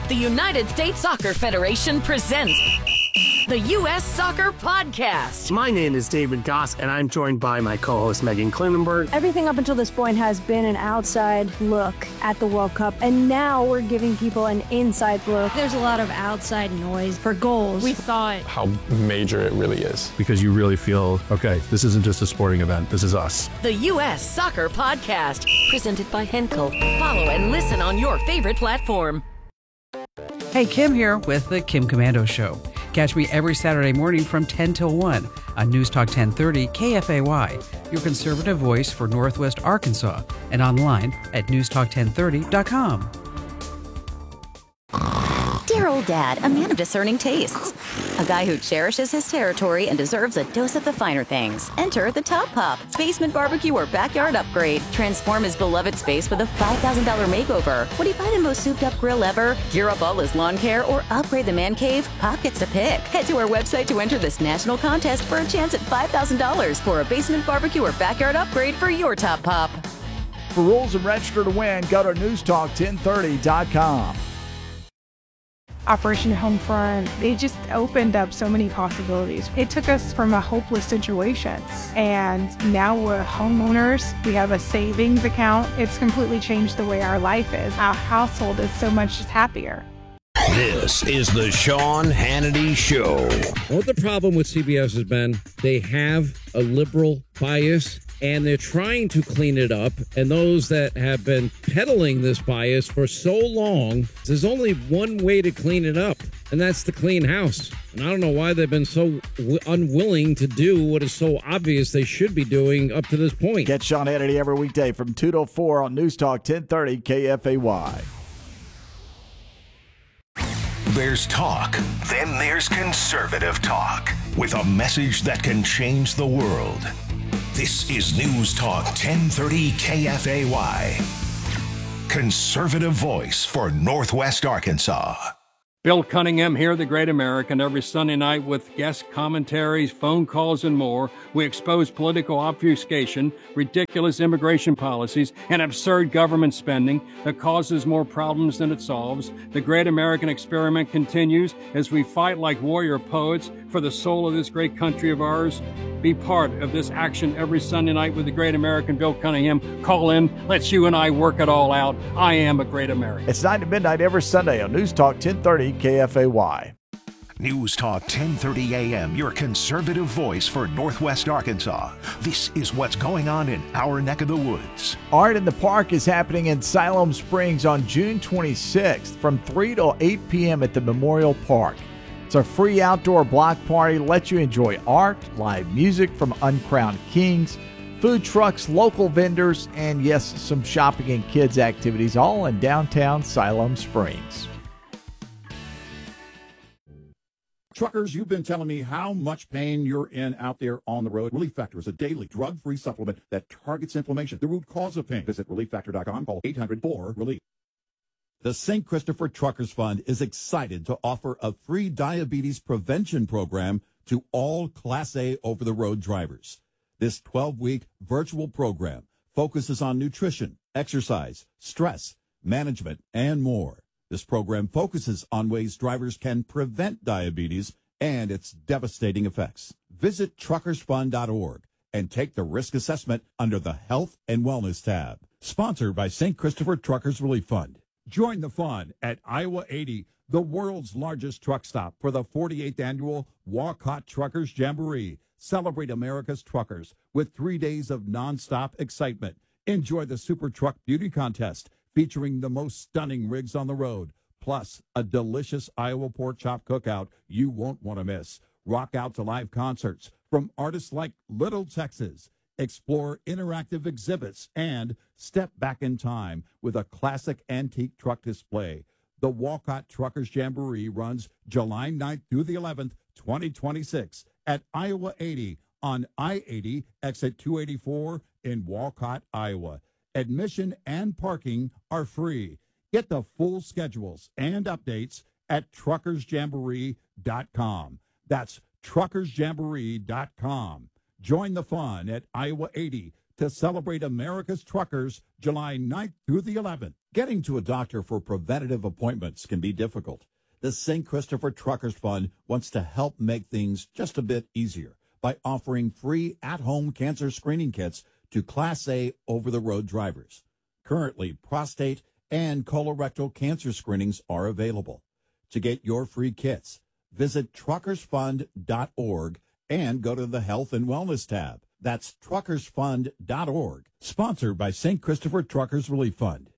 The United States Soccer Federation presents the U.S. Soccer Podcast. My name is David Goss, and I'm joined by my co-host Megan Klinenberg. Everything up until this point has been an outside look at the World Cup, and now we're giving people an inside look. There's a lot of outside noise for goals. We saw it. How major it really is. Because you really feel, okay, this isn't just a sporting event, this is us. The U.S. Soccer Podcast, presented by Henkel. Follow and listen on your favorite platform. Hey, Kim here with the Kim Komando Show. Catch me every Saturday morning from 10 till 1 on News Talk 1030 KFAY, your conservative voice for Northwest Arkansas, and online at newstalk1030.com. Dear old dad, a man of discerning tastes. A guy who cherishes his territory and deserves a dose of the finer things. Enter the Top Pop, basement barbecue or backyard upgrade. Transform his beloved space with a $5,000 makeover. Would he buy the most souped up grill ever, gear up all his lawn care, or upgrade the man cave? Pop gets to pick. Head to our website to enter this national contest for a chance at $5,000 for a basement barbecue or backyard upgrade for your Top Pop. For rules and register to win, go to newstalk1030.com. Operation Homefront, they just opened up so many possibilities. It took us from a hopeless situation, and now we're homeowners. We have a savings account. It's completely changed the way our life is. Our household is so much happier. This is the Sean Hannity Show. Well, the problem with CBS has been they have a liberal bias, and they're trying to clean it up. And those that have been peddling this bias for so long, there's only one way to clean it up, and that's to clean house. And I don't know why they've been so unwilling to do what is so obvious they should be doing up to this point. Get Sean Hannity every weekday from 2 to 4 on News Talk 1030 KFAY. There's talk, then there's conservative talk, with a message that can change the world. This is News Talk 1030 KFAY. Conservative voice for Northwest Arkansas. Bill Cunningham here, the Great American, every Sunday night with guest commentaries, phone calls, and more. We expose political obfuscation, ridiculous immigration policies, and absurd government spending that causes more problems than it solves. The Great American experiment continues as we fight like warrior poets for the soul of this great country of ours. Be part of this action every Sunday night with the Great American, Bill Cunningham. Call in. Let's you and I work it all out. I am a Great American. It's 9 to midnight every Sunday on News Talk 1030 KFAY. News Talk 1030 AM, your conservative voice for Northwest Arkansas. This is what's going on in our neck of the woods. Art in the Park is happening in Siloam Springs on June 26th from 3 to 8 p.m. at the Memorial Park. It's a free outdoor block party. Lets you enjoy art, live music from Uncrowned Kings, food trucks, local vendors, and yes, some shopping and kids activities, all in downtown Siloam Springs. Truckers, you've been telling me how much pain you're in out there on the road. Relief Factor is a daily drug-free supplement that targets inflammation, the root cause of pain. Visit ReliefFactor.com. Call 800-4-RELIEF. The St. Christopher Truckers Fund is excited to offer a free diabetes prevention program to all Class A over-the-road drivers. This 12-week virtual program focuses on nutrition, exercise, stress, management, and more. This program focuses on ways drivers can prevent diabetes and its devastating effects. Visit truckersfund.org and take the risk assessment under the Health and Wellness tab. Sponsored by St. Christopher Truckers Relief Fund. Join the fun at Iowa 80, the world's largest truck stop, for the 48th annual Walcott Truckers Jamboree. Celebrate America's truckers with 3 days of nonstop excitement. Enjoy the Super Truck Beauty Contest, featuring the most stunning rigs on the road, plus a delicious Iowa pork chop cookout you won't want to miss. Rock out to live concerts from artists like Little Texas. Explore interactive exhibits and step back in time with a classic antique truck display. The Walcott Truckers Jamboree runs July 9th through the 11th, 2026 at Iowa 80 on I-80 exit 284 in Walcott, Iowa. Admission and parking are free. Get the full schedules and updates at truckersjamboree.com. That's truckersjamboree.com. Join the fun at Iowa 80 to celebrate America's truckers July 9th through the 11th. Getting to a doctor for preventative appointments can be difficult. The St. Christopher Truckers Fund wants to help make things just a bit easier by offering free at-home cancer screening kits to Class A over-the-road drivers. Currently, prostate and colorectal cancer screenings are available. To get your free kits, visit truckersfund.org and go to the Health and Wellness tab. That's truckersfund.org, sponsored by St. Christopher Truckers Relief Fund.